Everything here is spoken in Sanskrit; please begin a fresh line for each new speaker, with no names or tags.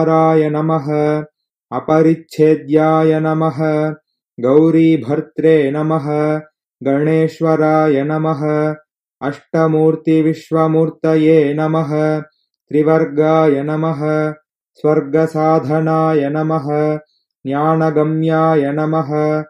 राय नमः अपरिच्छेद्याय नमः गौरीभर्त्रे नमः गणेश्वराय नमः अष्टमूर्तिविश्वमूर्तये नमः त्रिवर्गाय नमः स्वर्गसाधनाय नमः ज्ञानगम्याय नमः